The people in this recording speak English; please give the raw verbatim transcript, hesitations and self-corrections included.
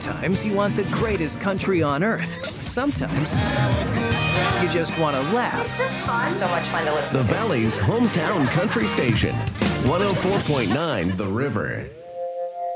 Sometimes you want the greatest country on earth. Sometimes you just want to laugh. It's just fun. So much fun to listen The to. Valley's hometown country station, one oh four point nine The River.